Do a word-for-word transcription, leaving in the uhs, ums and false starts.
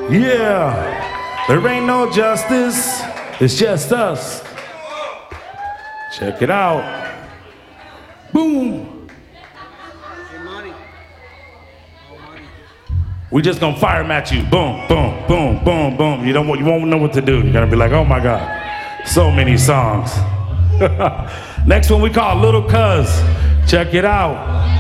Yeah, there ain't no justice, it's just us. Check it out. Boom. We just gonna fire match you. Boom, boom, boom, boom, boom. You don't you won't know what to do. You're gonna be like, oh my God, so many songs. Next one we call Little Cuz. Check it out.